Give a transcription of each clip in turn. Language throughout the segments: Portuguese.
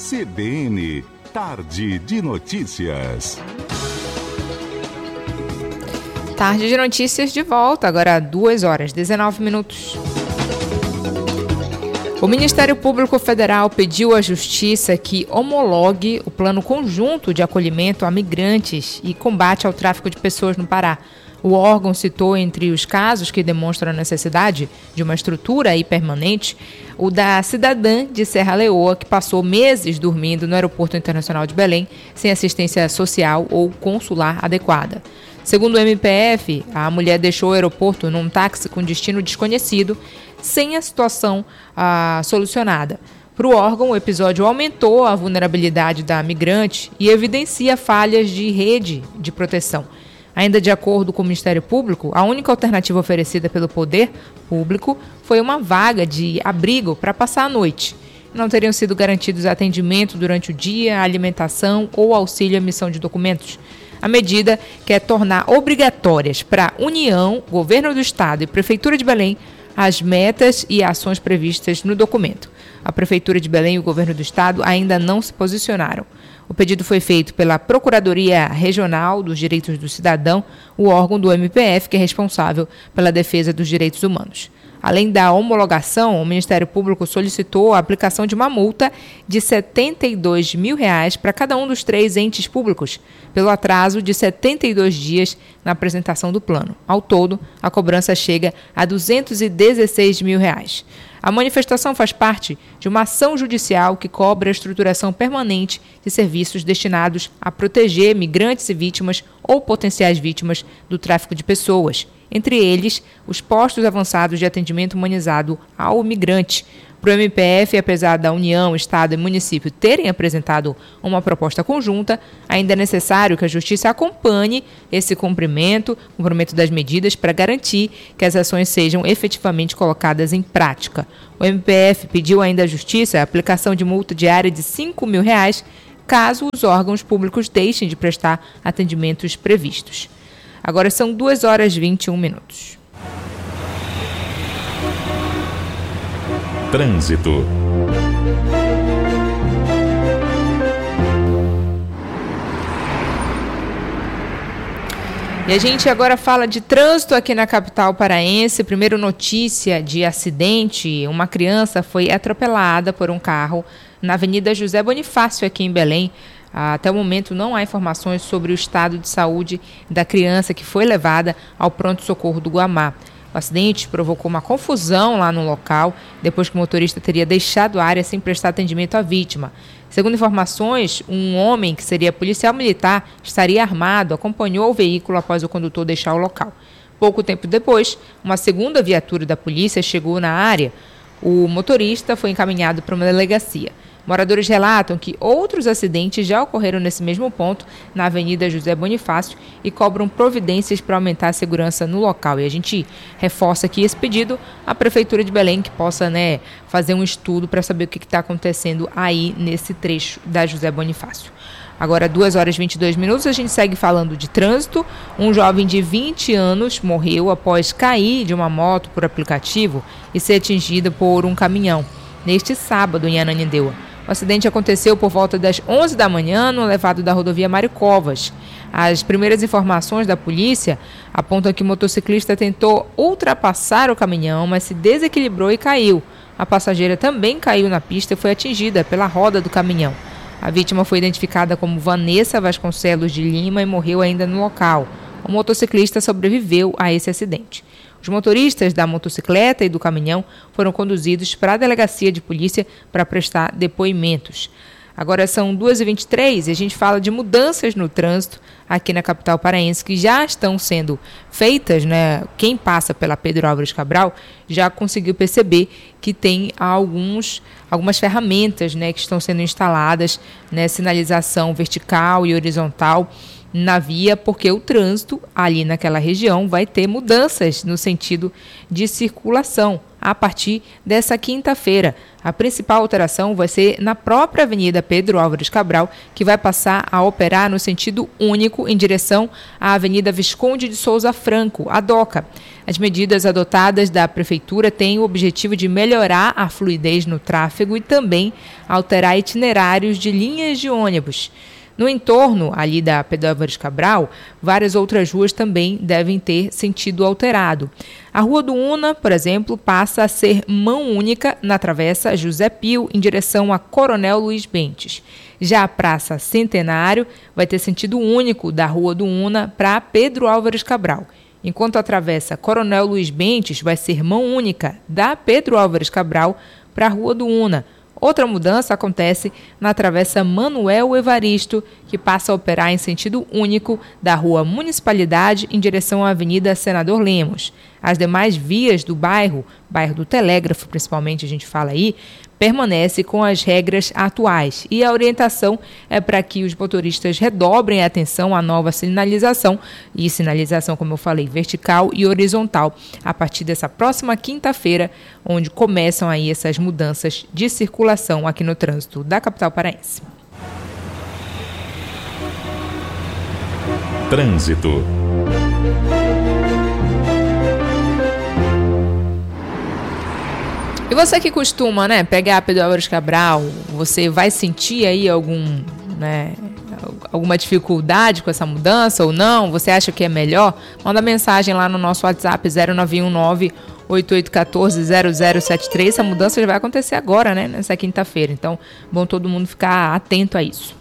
CBN, Tarde de Notícias. Tarde de Notícias de volta, agora 2h19. O Ministério Público Federal pediu à Justiça que homologue o plano conjunto de acolhimento a migrantes e combate ao tráfico de pessoas no Pará. O órgão citou entre os casos que demonstram a necessidade de uma estrutura aí permanente o da cidadã de Serra Leoa, que passou meses dormindo no Aeroporto Internacional de Belém sem assistência social ou consular adequada. Segundo o MPF, a mulher deixou o aeroporto num táxi com destino desconhecido, sem a situação solucionada. Para o órgão, o episódio aumentou a vulnerabilidade da migrante e evidencia falhas de rede de proteção. Ainda de acordo com o Ministério Público, a única alternativa oferecida pelo poder público foi uma vaga de abrigo para passar a noite. Não teriam sido garantidos atendimento durante o dia, alimentação ou auxílio à emissão de documentos. A medida quer tornar obrigatórias para a União, Governo do Estado e Prefeitura de Belém as metas e ações previstas no documento. A Prefeitura de Belém e o Governo do Estado ainda não se posicionaram. O pedido foi feito pela Procuradoria Regional dos Direitos do Cidadão, o órgão do MPF que é responsável pela defesa dos direitos humanos. Além da homologação, o Ministério Público solicitou a aplicação de uma multa de R$ 72 mil para cada um dos 3 entes públicos, pelo atraso de 72 dias na apresentação do plano. Ao todo, a cobrança chega a R$ 216 mil. A manifestação faz parte de uma ação judicial que cobra a estruturação permanente de serviços destinados a proteger migrantes e vítimas ou potenciais vítimas do tráfico de pessoas, entre eles os postos avançados de atendimento humanizado ao migrante. Para o MPF, apesar da União, Estado e município terem apresentado uma proposta conjunta, ainda é necessário que a Justiça acompanhe esse cumprimento das medidas para garantir que as ações sejam efetivamente colocadas em prática. O MPF pediu ainda à Justiça a aplicação de multa diária de R$ 5 mil caso os órgãos públicos deixem de prestar atendimentos previstos. Agora são 2h21. Trânsito. E a gente agora fala de trânsito aqui na capital paraense. Primeiro, notícia de acidente. Uma criança foi atropelada por um carro na Avenida José Bonifácio, aqui em Belém. Até o momento não há informações sobre o estado de saúde da criança que foi levada ao pronto-socorro do Guamá. O acidente provocou uma confusão lá no local, depois que o motorista teria deixado a área sem prestar atendimento à vítima. Segundo informações, um homem que seria policial militar estaria armado, acompanhou o veículo após o condutor deixar o local. Pouco tempo depois, uma segunda viatura da polícia chegou na área. O motorista foi encaminhado para uma delegacia. Moradores relatam que outros acidentes já ocorreram nesse mesmo ponto, na Avenida José Bonifácio, e cobram providências para aumentar a segurança no local. E a gente reforça aqui esse pedido à Prefeitura de Belém, que possa, fazer um estudo para saber o que está acontecendo aí nesse trecho da José Bonifácio. Agora, 2h22, a gente segue falando de trânsito. Um jovem de 20 anos morreu após cair de uma moto por aplicativo e ser atingido por um caminhão neste sábado em Ananindeua. O acidente aconteceu por volta das 11 da manhã no elevado da rodovia Mário Covas. As primeiras informações da polícia apontam que o motociclista tentou ultrapassar o caminhão, mas se desequilibrou e caiu. A passageira também caiu na pista e foi atingida pela roda do caminhão. A vítima foi identificada como Vanessa Vasconcelos de Lima e morreu ainda no local. O motociclista sobreviveu a esse acidente. Os motoristas da motocicleta e do caminhão foram conduzidos para a delegacia de polícia para prestar depoimentos. Agora são 2h23 e a gente fala de mudanças no trânsito aqui na capital paraense que já estão sendo feitas, Quem passa pela Pedro Álvares Cabral já conseguiu perceber que tem algumas ferramentas, que estão sendo instaladas, sinalização vertical e horizontal, na via, porque o trânsito ali naquela região vai ter mudanças no sentido de circulação a partir dessa quinta-feira. A principal alteração vai ser na própria Avenida Pedro Álvares Cabral, que vai passar a operar no sentido único em direção à Avenida Visconde de Souza Franco, a DOCA. As medidas adotadas da Prefeitura têm o objetivo de melhorar a fluidez no tráfego e também alterar itinerários de linhas de ônibus. No entorno ali da Pedro Álvares Cabral, várias outras ruas também devem ter sentido alterado. A Rua do Una, por exemplo, passa a ser mão única na Travessa José Pio, em direção a Coronel Luiz Bentes. Já a Praça Centenário vai ter sentido único da Rua do Una para Pedro Álvares Cabral, enquanto a Travessa Coronel Luiz Bentes vai ser mão única da Pedro Álvares Cabral para a Rua do Una. Outra mudança acontece na Travessa Manuel Evaristo, que passa a operar em sentido único da Rua Municipalidade em direção à Avenida Senador Lemos. As demais vias do bairro do Telégrafo, principalmente a gente fala aí, permanece com as regras atuais e a orientação é para que os motoristas redobrem a atenção à nova sinalização, e sinalização, como eu falei, vertical e horizontal, a partir dessa próxima quinta-feira, onde começam aí essas mudanças de circulação aqui no trânsito da capital paraense. Trânsito. E você que costuma, pegar a Pedro Álvares Cabral, você vai sentir aí alguma dificuldade com essa mudança ou não? Você acha que é melhor? Manda mensagem lá no nosso WhatsApp 0919-8814-0073. Essa mudança já vai acontecer agora, nessa quinta-feira. Então, bom todo mundo ficar atento a isso.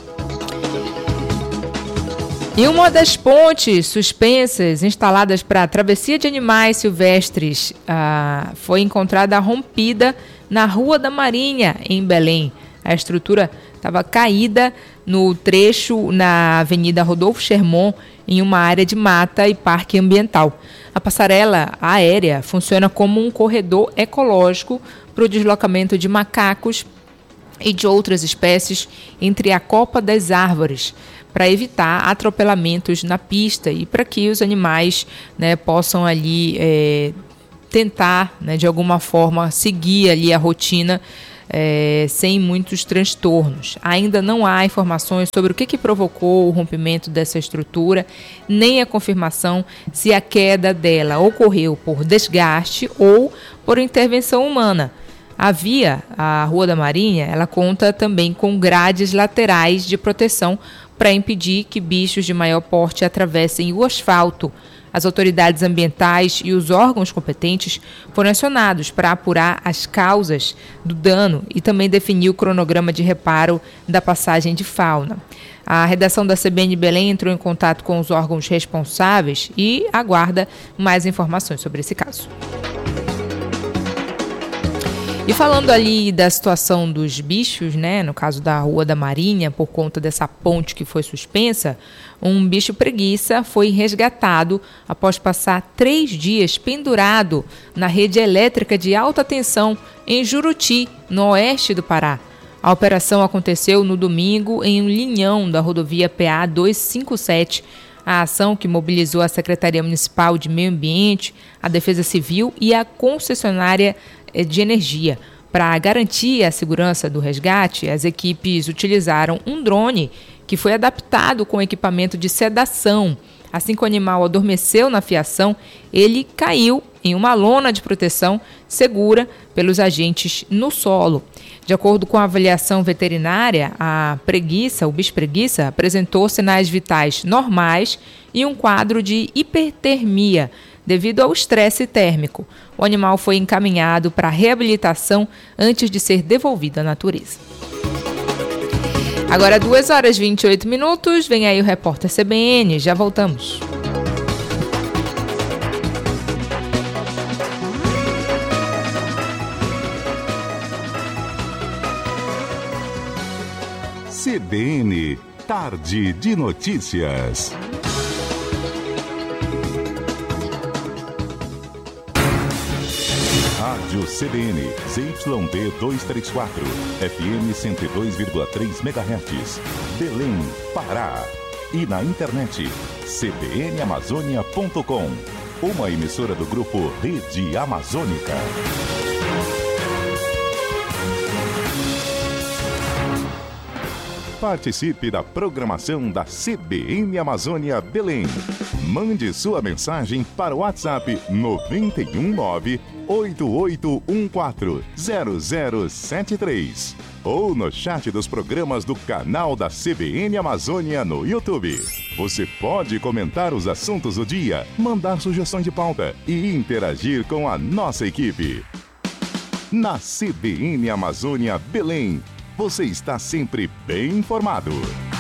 E uma das pontes suspensas instaladas para a travessia de animais silvestres foi encontrada rompida na Rua da Marinha, em Belém. A estrutura estava caída no trecho na Avenida Rodolfo Schermon, em uma área de mata e parque ambiental. A passarela aérea funciona como um corredor ecológico para o deslocamento de macacos e de outras espécies entre a copa das árvores, para evitar atropelamentos na pista e para que os animais possam ali tentar, de alguma forma, seguir ali a rotina sem muitos transtornos. Ainda não há informações sobre o que provocou o rompimento dessa estrutura, nem a confirmação se a queda dela ocorreu por desgaste ou por intervenção humana. A Rua da Marinha, ela conta também com grades laterais de proteção para impedir que bichos de maior porte atravessem o asfalto. As autoridades ambientais e os órgãos competentes foram acionados para apurar as causas do dano e também definir o cronograma de reparo da passagem de fauna. A redação da CBN Belém entrou em contato com os órgãos responsáveis e aguarda mais informações sobre esse caso. E falando ali da situação dos bichos, no caso da Rua da Marinha, por conta dessa ponte que foi suspensa, um bicho preguiça foi resgatado após passar 3 dias pendurado na rede elétrica de alta tensão em Juruti, no oeste do Pará. A operação aconteceu no domingo em um linhão da rodovia PA 257. A ação, que mobilizou a Secretaria Municipal de Meio Ambiente, a Defesa Civil e a concessionária de energia. Para garantir a segurança do resgate, as equipes utilizaram um drone que foi adaptado com equipamento de sedação. Assim que o animal adormeceu na fiação, ele caiu em uma lona de proteção segura pelos agentes no solo. De acordo com a avaliação veterinária, o bicho preguiça apresentou sinais vitais normais e um quadro de hipertermia devido ao estresse térmico. O animal foi encaminhado para reabilitação antes de ser devolvido à natureza. Agora 2h28, vem aí o repórter CBN, já voltamos. CBN, Tarde de Notícias. Rádio CBN, ZYD 234, FM 102,3 MHz, Belém, Pará. e na internet cbnamazônia.com, uma emissora do grupo Rede Amazônica. Participe da programação da CBN Amazônia Belém. Mande sua mensagem para o WhatsApp 919-8814-0073 ou no chat dos programas do canal da CBN Amazônia no YouTube. Você pode comentar os assuntos do dia, mandar sugestões de pauta e interagir com a nossa equipe. Na CBN Amazônia Belém, você está sempre bem informado.